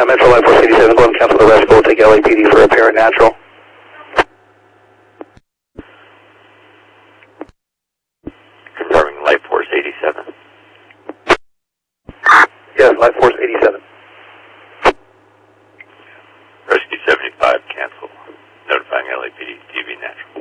Metro Life Force 87, go and cancel the rescue. We'll take LAPD for repair and natural. Confirming Life Force 87. Yes, Life Force 87. Rescue 75, cancel. Notifying LAPD, TV natural.